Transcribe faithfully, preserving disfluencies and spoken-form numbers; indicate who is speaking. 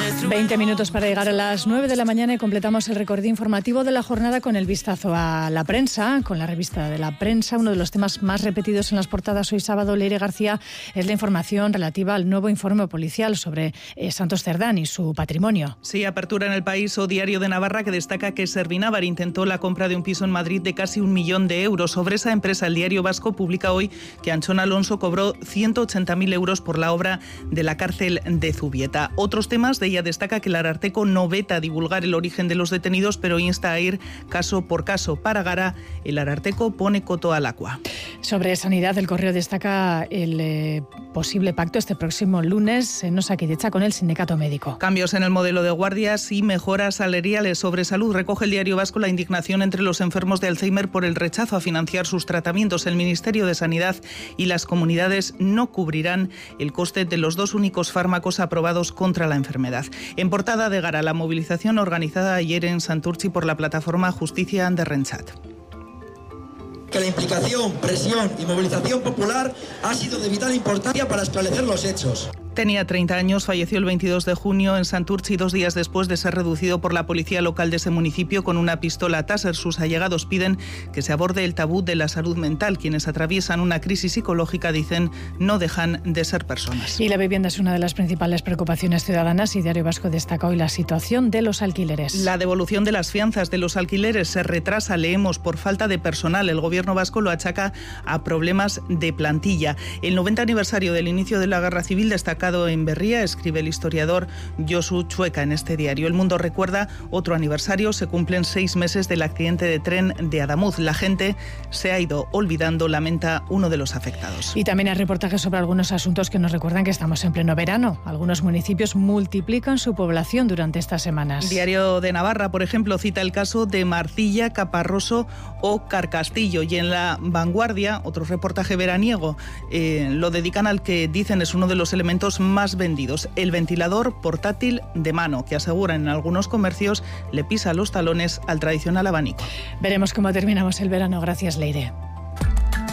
Speaker 1: veinte minutos para llegar a las nueve de la mañana y completamos el recorrido informativo de la jornada con el vistazo a la prensa, con la revista de la prensa. Uno de los temas más repetidos en las portadas hoy sábado, Leire García, es la información relativa al nuevo informe policial sobre eh, Santos Cerdán y su patrimonio.
Speaker 2: Sí, apertura en El País o Diario de Navarra, que destaca que Servinávar intentó la compra de un piso en Madrid de casi un millón de euros. Sobre esa empresa, el Diario Vasco publica hoy que Anchón Alonso cobró ciento ochenta mil euros por la obra de la cárcel de Zubieta. Otros temas, de ella destaca que el Ararteko no veta divulgar el origen de los detenidos, pero insta a ir caso por caso. Para Gara, el Ararteko pone coto al agua.
Speaker 1: Sobre sanidad, el Correo destaca el eh, posible pacto este próximo lunes en Osakidetza con el sindicato médico.
Speaker 2: Cambios en el modelo de guardias y mejoras salariales. Sobre salud, recoge el Diario Vasco la indignación entre los enfermos de Alzheimer por el rechazo a financiar sus tratamientos. El Ministerio de Sanidad y las comunidades no cubrirán el coste de los dos únicos fármacos aprobados contra la enfermedad. En portada de Gara, la movilización organizada ayer en Santurtzi por la plataforma Justicia de Rentsat.
Speaker 3: Que la implicación, presión y movilización popular ha sido de vital importancia para esclarecer los hechos.
Speaker 2: Tenía treinta años, falleció el veintidós de junio en Santurtzi, dos días después de ser reducido por la policía local de ese municipio con una pistola Taser. Sus allegados piden que se aborde el tabú de la salud mental. Quienes atraviesan una crisis psicológica, dicen, no dejan de ser personas.
Speaker 1: Y la vivienda es una de las principales preocupaciones ciudadanas y Diario Vasco destaca hoy la situación de los alquileres.
Speaker 2: La devolución de las fianzas de los alquileres se retrasa, leemos, por falta de personal. El gobierno vasco lo achaca a problemas de plantilla. El noventa aniversario del inicio de la Guerra Civil destaca en Berría, escribe el historiador Josu Chueca en este diario. El Mundo recuerda otro aniversario, se cumplen seis meses del accidente de tren de Adamuz. La gente se ha ido olvidando, lamenta uno de los afectados.
Speaker 1: Y también hay reportajes sobre algunos asuntos que nos recuerdan que estamos en pleno verano. Algunos municipios multiplican su población durante estas semanas.
Speaker 2: Diario de Navarra, por ejemplo, cita el caso de Marcilla, Caparroso o Carcastillo. Y en La Vanguardia, otro reportaje veraniego, eh, lo dedican al que dicen es uno de los elementos más vendidos, el ventilador portátil de mano, que aseguran en algunos comercios le pisa los talones al tradicional abanico.
Speaker 1: Veremos cómo terminamos el verano. Gracias, Leire.